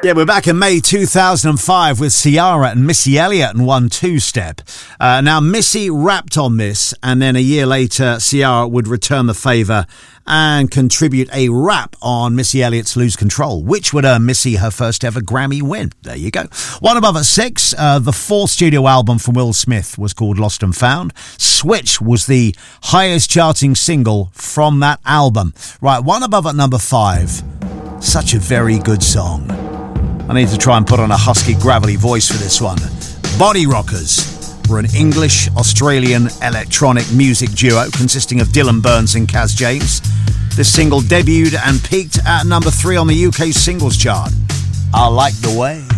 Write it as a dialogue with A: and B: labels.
A: Yeah, we're back in May 2005 with Ciara and Missy Elliott and One Two Step. Now, Missy rapped on this, and then a year later, Ciara would return the favour and contribute a rap on Missy Elliott's Lose Control, which would earn Missy her first ever Grammy win. There you go. One Above at 6, the fourth studio album from Will Smith was called Lost and Found. Switch was the highest charting single from that album. Right, One Above at number 5. Such a very good song. I need to try and put on a husky, gravelly voice for this one. Body Rockers were an English-Australian electronic music duo consisting of Dylan Burns and Kaz James. This single debuted and peaked at number 3 on the UK singles chart. I Like the Way.